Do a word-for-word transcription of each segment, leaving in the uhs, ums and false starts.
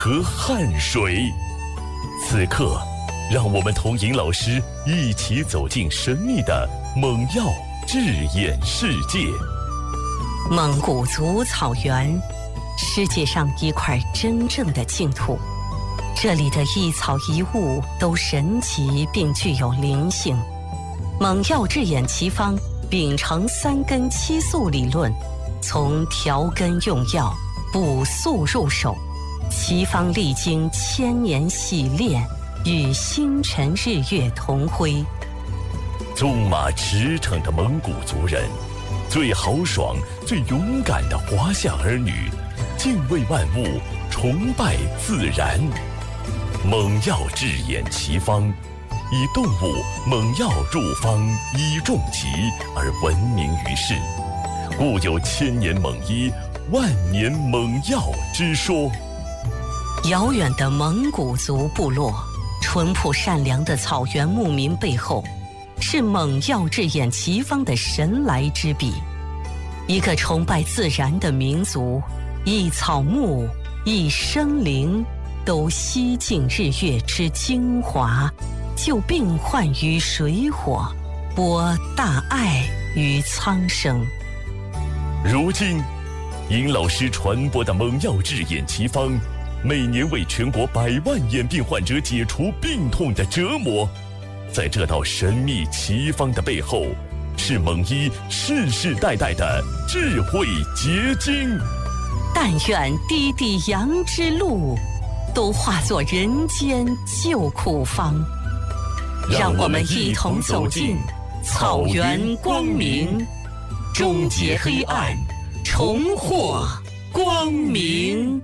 和汗水。此刻，让我们同尹老师一起走进神秘的蒙药智眼世界。 蒙古族草原，世界上一块真正的净土。这里的一草一物都神奇并具有灵性。蒙药智眼奇方秉承三根七素理论，从调根用药、补素入手，奇方历经千年洗炼，与星辰日月同辉。 纵马驰骋的蒙古族人，最豪爽、最勇敢的华夏儿女，敬畏万物，崇拜自然。蒙药智眼奇方，以动物蒙药入方医重疾而闻名于世，故有千年蒙医、万年蒙药之说。 遥远的蒙古族部落，淳朴善良的草原牧民背后，是蒙药智眼奇方的神来之笔。一个崇拜自然的民族，一草木，一生灵，都吸尽日月之精华，救病患于水火，播大爱于苍生。 如今，尹老师传播的蒙药智眼奇方，每年为全国百万眼病患者解除病痛的折磨。在这道神秘奇方的背后，是蒙医世世代代的智慧结晶。 但愿滴滴阳之路，都化作人间救苦方。让我们一同走进草原光明，终结黑暗，重获光明。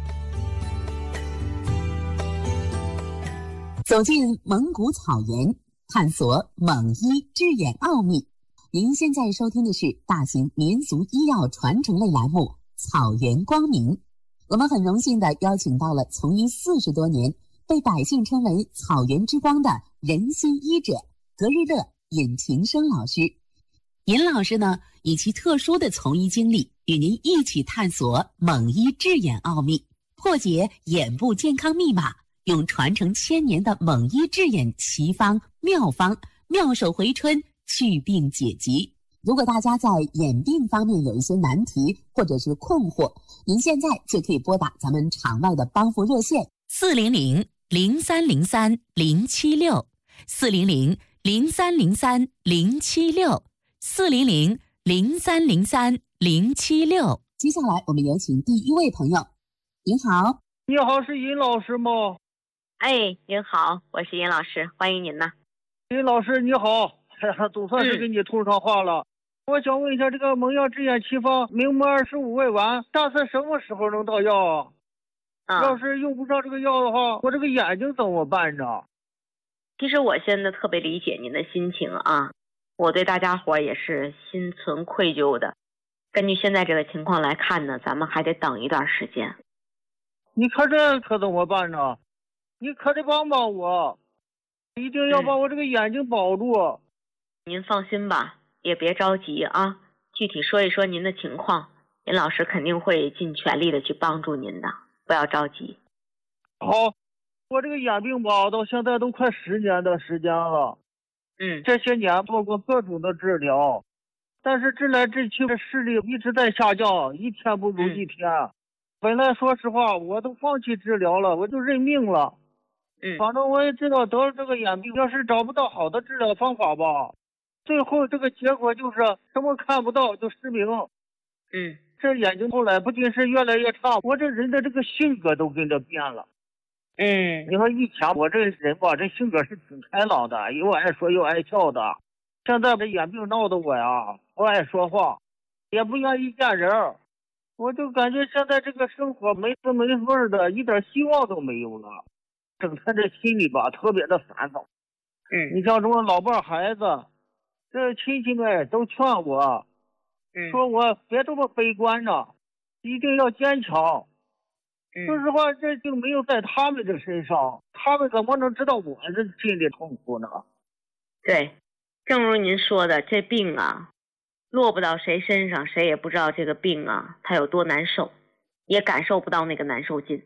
走进蒙古草原，探索蒙医智眼奥秘。您现在收听的是大型民俗医药传承类栏目《草原光明》。我们很荣幸地邀请到了从医四十多年，被百姓称为草原之光的人心医者格日乐尹廷生老师。尹老师呢，以其特殊的从医经历，与您一起探索蒙医智眼奥秘，破解眼部健康密码，用传承千年的蒙医智眼奇方妙方，妙手回春，祛病解疾。如果大家在眼病方面有一些难题或者是困惑，您现在就可以拨打咱们场外的帮扶热线四零零零三零三零七六四零零零三零三零七六四零零零三零三零七六。 接下来我们有请第一位朋友。您好。 你好，是尹老师吗？ 哎，您好，我是尹老师，欢迎您呢。 尹老师你好，总算是跟你通上话了。嗯、我想问一下，这个蒙药智眼奇方明末二十五味丸，大概什么时候能到药啊？啊要是用不上这个药的话，我这个眼睛怎么办呢？ 其实我现在特别理解您的心情啊，我对大家伙也是心存愧疚的。根据现在这个情况来看呢，咱们还得等一段时间。 你可这可怎么办呢？你可得帮帮我，一定要把我这个眼睛保住。 嗯、您放心吧，也别着急啊，具体说一说您的情况，尹老师肯定会尽全力的去帮助您的，不要着急。 好，我这个眼病吧，到现在都快十年的时间了。 嗯， 这些年做过各种的治疗，但是治来治去的视力一直在下降，一天不如一天。嗯、本来说实话，我都放弃治疗了，我就认命了。 嗯， 反正我也知道得了这个眼病，要是找不到好的治疗方法吧，最后这个结果就是什么看不到就失明。 嗯， 这眼睛后来不仅是越来越差，我这人的这个性格都跟着变了。 嗯， 你说以前我这人吧，这性格是挺开朗的，又爱说又爱笑的。现在这眼病闹得我呀，不爱说话，也不愿意见人，我就感觉现在这个生活没滋没味的，一点希望都没有了。整天这心里吧特别的烦躁。 嗯， 你像这种老伴孩子，这亲戚们都劝我， 嗯， 说我别这么悲观呢，一定要坚强。 嗯， 说实话，这就没有在他们的身上，他们怎么能知道我这心里痛苦呢？ 对，正如您说的，这病啊，落不到谁身上，谁也不知道这个病啊，它有多难受，也感受不到那个难受劲。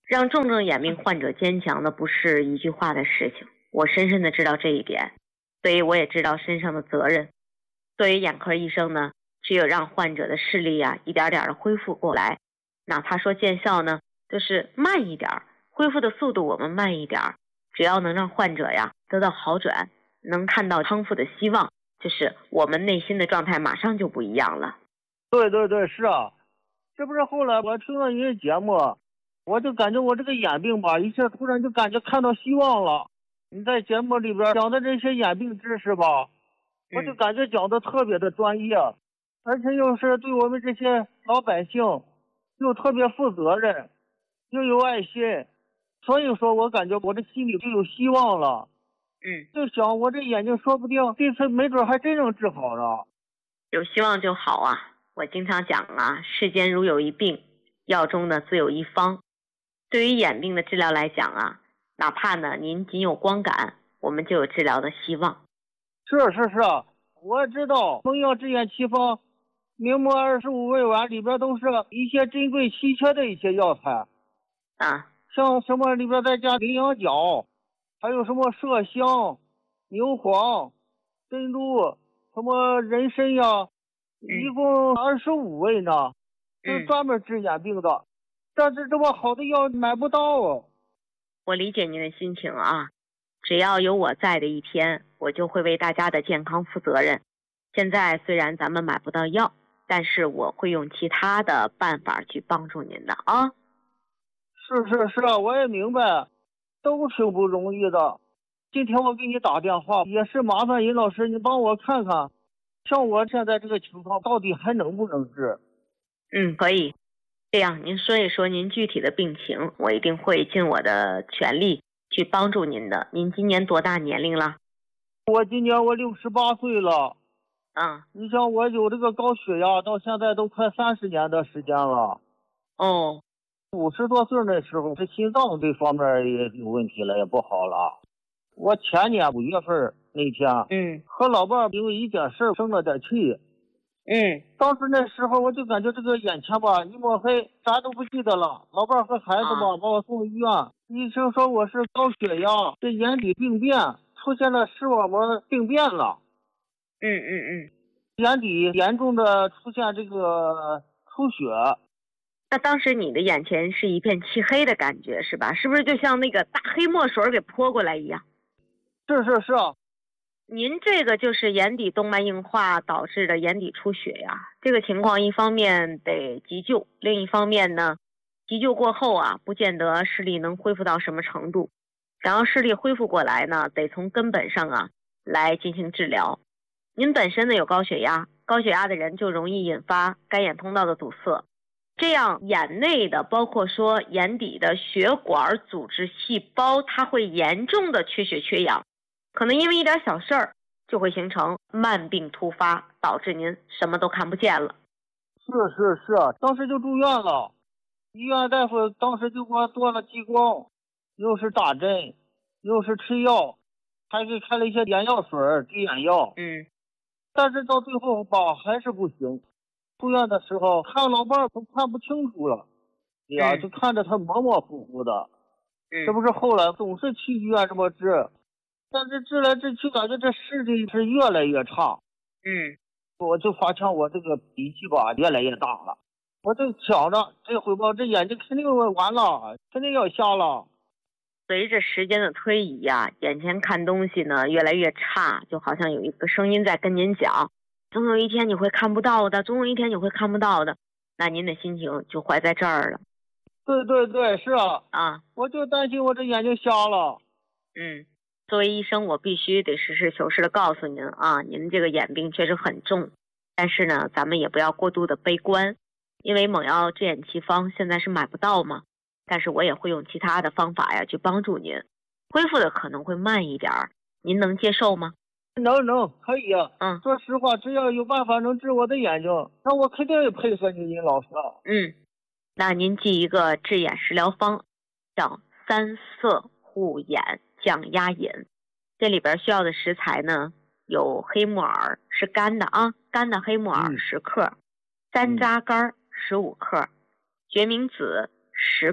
让重症眼病患者坚强的不是一句话的事情，我深深的知道这一点，所以我也知道身上的责任。作为眼科医生呢，只有让患者的视力啊一点点的恢复过来，哪怕说见效呢，就是慢一点，恢复的速度我们慢一点，只要能让患者呀得到好转，能看到康复的希望，就是我们内心的状态马上就不一样了。 对对对，是啊，这不是后来我听了您的节目，我就感觉我这个眼病吧，一下突然就感觉看到希望了。你在节目里边讲的这些眼病知识吧，我就感觉讲的特别的专业，嗯、而且又是对我们这些老百姓又特别负责任，又有爱心，所以说我感觉我这心里就有希望了。 嗯， 就想我这眼睛说不定这次没准还真能治好了。 有希望就好啊。我经常讲啊，世间如有一病，药中呢自有一方。对于眼病的治疗来讲啊，哪怕呢您仅有光感，我们就有治疗的希望。 是是是，我知道蒙药治眼奇方明末二十五味丸里边都是一些珍贵稀缺的一些药材啊， 像什么里边再加羚羊角，还有什么麝香、牛黄、珍珠、什么人参呀，一共二十五味呢，是专门治眼病的。嗯、但是这么好的药买不到哦。 我理解您的心情啊，只要有我在的一天，我就会为大家的健康负责任。现在虽然咱们买不到药，但是我会用其他的办法去帮助您的啊。 是是是，我也明白，都挺不容易的。今天我给你打电话，也是麻烦尹老师，你帮我看看，像我现在这个情况，到底还能不能治？ 嗯，可以。这样，您说一说您具体的病情，我一定会尽我的全力去帮助您的。您今年多大年龄了？ 我今年我六十八岁了。 嗯， 你像我有这个高血压，到现在都快三十年的时间了。 哦， 五十多岁那时候，这心脏这方面也有问题了，也不好了。我前年五月份那天， 嗯， 和老伴因为一件事生了点气。 嗯， 当时那时候我就感觉这个眼前吧一抹黑，啥都不记得了。老伴和孩子吧、啊、把我送医院，医生说我是高血压，这眼底病变，出现了视网膜病变了。 嗯嗯嗯， 眼底严重的出现这个出血。 那当时你的眼前是一片漆黑的感觉是吧？是不是就像那个大黑墨水给泼过来一样？ 是是是。 您这个就是眼底动脉硬化导致的眼底出血呀，这个情况一方面得急救，另一方面呢，急救过后啊，不见得视力能恢复到什么程度。想要视力恢复过来呢，得从根本上啊来进行治疗。您本身呢有高血压，高血压的人就容易引发干眼通道的堵塞，这样眼内的包括说眼底的血管组织细胞，它会严重的缺血缺氧。可能因为一点小事儿就会形成慢病突发，导致您什么都看不见了。 是是是，当时就住院了，医院大夫当时就给我做了激光，又是打针，又是吃药，还给开了一些眼药水、滴眼药。 嗯， 但是到最后吧还是不行。住院的时候看老伴都看不清楚了，哎呀， 嗯、 就看着他模模糊糊的。 嗯， 这不是后来总是去医院这么治。但是治来治去，感觉这视力是越来越差。 嗯， 我就发现我这个脾气吧越来越大了。我就想着这回吧，这眼睛肯定完了，肯定要瞎了。 随着时间的推移呀、啊，眼前看东西呢越来越差，就好像有一个声音在跟您讲，总有一天你会看不到的，总有一天你会看不到的。那您的心情就坏在这儿了。 对对对，是啊， 啊， 我就担心我这眼睛瞎了。 嗯。作为医生，我必须得实事求是的告诉您啊，您这个眼病确实很重，但是呢，咱们也不要过度的悲观，因为蒙药治眼奇方现在是买不到嘛，但是我也会用其他的方法呀去帮助您，恢复的可能会慢一点，您能接受吗？ 能能可以啊。 嗯， 说实话，只要有办法能治我的眼睛，那我肯定也配合你，尹老师。 嗯，那您记一个治眼食疗方，叫三色护眼降压饮，这里边需要的食材呢有黑木耳，是干的啊，干的黑木耳十克，山楂干十五克，决明子十克，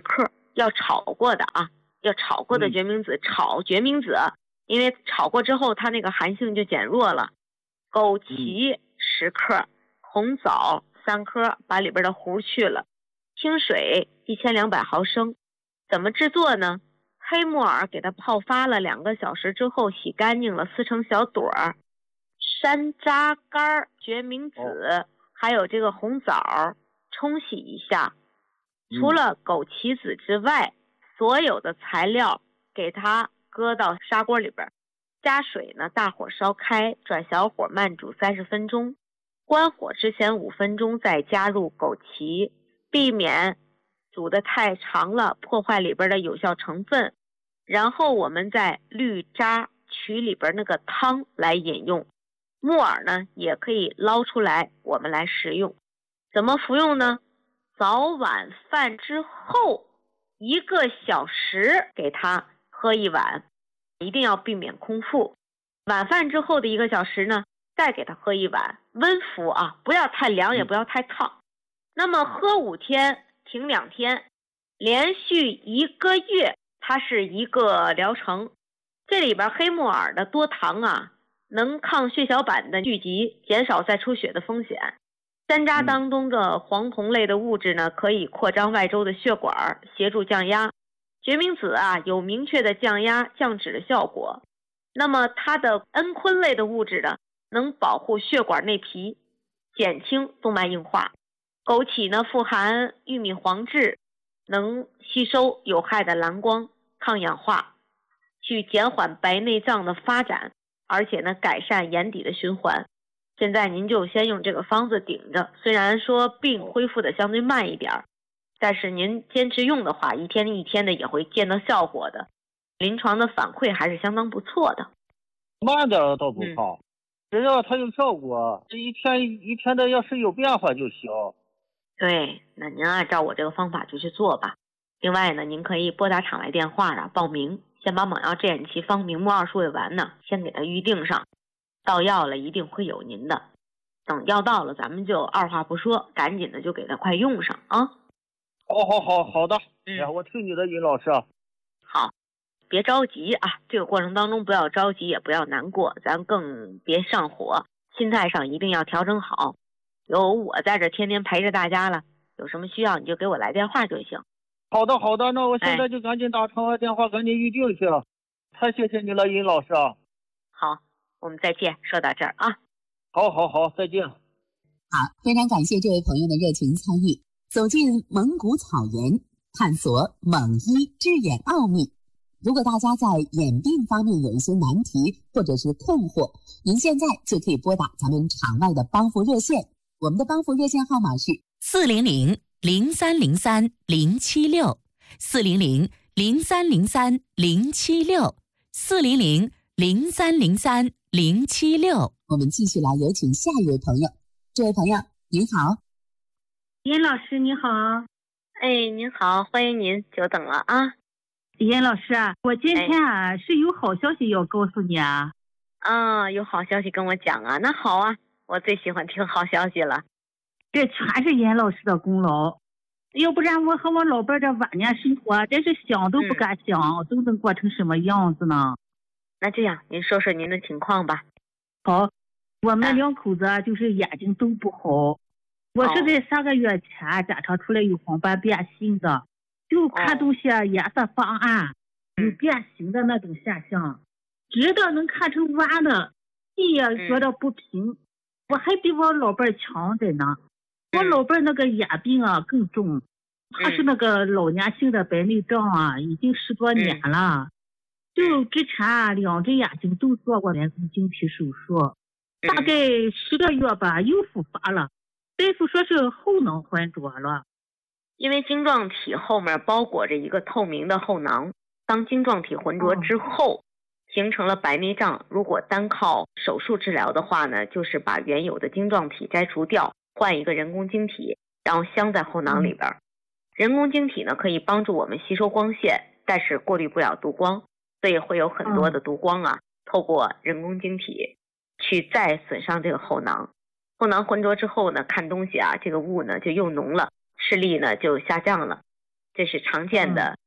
要炒过的啊，要炒过的决明子，嗯、炒决明子，因为炒过之后它那个寒性就减弱了。枸杞十克，红枣三颗，把里边的核去了。清水一千两百毫升。怎么制作呢？黑木耳给它泡发了两个小时之后，洗干净了，撕成小朵儿。山楂干、决明子、哦、还有这个红枣冲洗一下。除了枸杞子之外，嗯、所有的材料给它搁到砂锅里边，加水呢，大火烧开，转小火慢煮三十分钟。关火之前五分钟再加入枸杞，避免煮得太长了，破坏里边的有效成分。然后我们再滤渣，取里边那个汤来饮用。木耳呢也可以捞出来，我们来食用。怎么服用呢？早晚饭之后一个小时给它喝一碗，一定要避免空腹。晚饭之后的一个小时呢，再给它喝一碗，温服啊，不要太凉，也不要太烫。那么喝五天，停两天，连续一个月，它是一个疗程。这里边黑木耳的多糖啊，能抗血小板的聚集，减少再出血的风险。山楂当中的黄酮类的物质呢，可以扩张外周的血管，协助降压。决明子啊，有明确的降压降脂的效果。那么它的蒽醌类的物质呢，能保护血管内皮，减轻动脉硬化。枸杞呢，富含玉米黄质，能吸收有害的蓝光，抗氧化，去减缓白内障的发展，而且呢，改善眼底的循环。现在您就先用这个方子顶着，虽然说病恢复的相对慢一点，但是您坚持用的话，一天一天的也会见到效果的。临床的反馈还是相当不错的。 慢点倒不怕，嗯、只要它有效果，这一天一天的要是有变化就行。 对，那您按照我这个方法就去做吧。另外呢，您可以拨打场外电话啊报名，先把猛药制眼奇方明目二数位丸呢先给它预定上，到药了一定会有您的。等药到了，咱们就二话不说，赶紧的就给它快用上啊。 好好好好的，嗯，我听你的，尹老师。 好，别着急啊，这个过程当中不要着急，也不要难过，咱更别上火，心态上一定要调整好。有我在这天天陪着大家了，有什么需要你就给我来电话就行。 好的好的，那我现在就赶紧打场外电话，哎、赶紧预定去。太谢谢你了，尹老师啊。 好，我们再见，说到这儿啊。 好好好，再见。 好，非常感谢这位朋友的热情参与，走进蒙古草原，探索蒙医治眼奥秘。如果大家在眼病方面有一些难题或者是困惑，您现在就可以拨打咱们场外的帮扶热线，我们的帮扶热线号码是四零零零三零三零七六，四零零零三零三零七六，四零零零三零三零七六。 我们继续来有请下一位朋友。这位朋友您好。 尹老师你好。 哎，您好，欢迎您，久等了啊。 尹老师啊，我今天啊、哎、是有好消息要告诉你啊。 啊，有好消息跟我讲啊，那好啊，我最喜欢听好消息了。 这全是尹老师的功劳，要不然我和我老伴的晚年生活真是想都不敢想、嗯、都能过成什么样子呢。 那这样您说说您的情况吧。 好，我们两口子就是眼睛都不好、啊、我是在三个月前检查出来有黄斑变性的，就看东西颜色发暗，有变形的那种现象，直到能看成弯的，地也觉得不平、嗯、我还比我老伴强着呢。我老伴那个眼病啊更重，他是那个老年性的白内障啊，已经十多年了。就之前啊两只眼睛都做过人工晶体手术，大概十个月吧又复发了，大夫说是后囊浑浊了。 因为晶状体后面包裹着一个透明的后囊，当晶状体浑浊之后、哦、形成了白内障，如果单靠手术治疗的话呢，就是把原有的晶状体摘除掉，换一个人工晶体，然后镶在后囊里边、嗯、人工晶体呢可以帮助我们吸收光线，但是过滤不了毒光，所以会有很多的毒光啊、嗯、透过人工晶体去再损伤这个后囊。后囊浑浊之后呢，看东西啊这个雾呢就又浓了，视力呢就下降了，这是常见的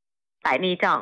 白内障。